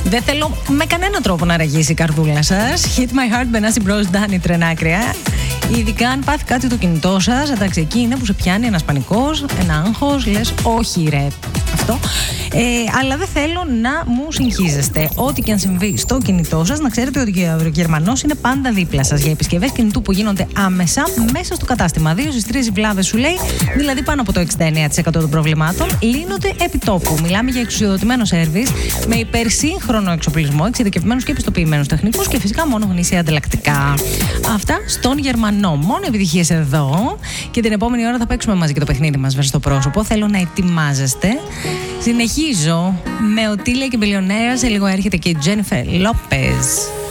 Δεν θέλω με κανένα τρόπο να ραγίσει η καρδούλα σας. Hit my heart, Benassi Bros, Danny Τρενάκρια. Ειδικά αν πάθει κάτι το κινητό σας, εντάξει, εκεί είναι που σε πιάνει ένας πανικός, ένα άγχος, λες όχι ρε αυτό. Αλλά δεν θέλω να μου συγχύζεστε. Ό,τι και αν συμβεί στο κινητό σας, να ξέρετε ότι ο Γερμανός είναι πάντα δίπλα σας για επισκευές κινητού που γίνονται άμεσα μέσα στο κατάστημα. 2 στις 3 βλάβες σου λέει, δηλαδή πάνω από το 69% των προβλημάτων λύνονται επί τόπου. Μιλάμε για εξουσιοδοτημένο σέρβις με υπερσύγχρονο εξοπλισμό, εξειδικευμένους και επιστοποιημένους τεχνικούς και φυσικά μόνο γνήσια ανταλλακτικά. Αυτά στον Γερμανό. Μόνο επιτυχίες εδώ. Και την επόμενη ώρα θα παίξουμε μαζί και το παιχνίδι μας βέβαια στο πρόσωπο. Θέλω να ετοιμάζεστε. Συνεχίζω με Οτήλια και Μπιλιονέρα. Σε λίγο έρχεται και η Τζένιφερ Λόπεζ.